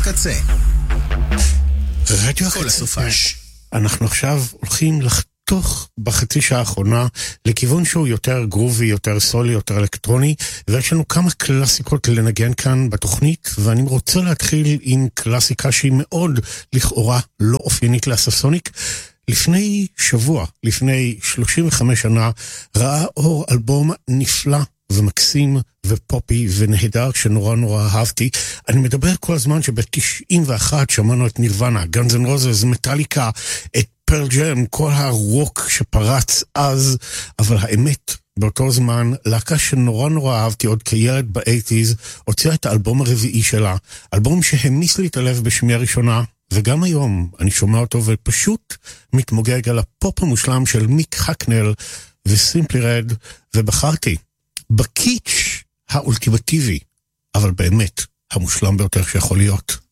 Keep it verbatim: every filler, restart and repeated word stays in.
בקצה. רדיו כל הסופש. אנחנו עכשיו הולכים לחתוך בחצי שעה האחרונה לכיוון שהוא יותר גרובי, יותר סולי, יותר אלקטרוני, ויש לנו כמה קלאסיקות לנגן כאן בתוכנית, ואני רוצה להתחיל עם קלאסיקה שהיא מאוד לכאורה לא אופיינית לאספסוניק. לפני שבוע, לפני שלושים וחמש שנה, ראה אור אלבום נפלא ומקסים ופופי ונהדר שנורא נורא אהבתי. אני מדבר כל הזמן שב-תשעים ואחת שמענו את נירוונה, גאנז אנד רוזס, מטאליקה, את פרל ג'ם, כל הרוק שפרץ אז, אבל האמת, באותו זמן, להקה שנורא נורא אהבתי עוד כילד ב-שמונים, הוציאה את האלבום הרביעי שלה, אלבום שהמיס לי את הלב בשמיעה ראשונה, וגם היום אני שומע אותו ופשוט מתמוגג על הפופ המושלם של מיק הקנל וסימפלי רד, ובחרתי בקיץ' האולטימטיבי, אבל באמת המושלם ביותר שיכול להיות.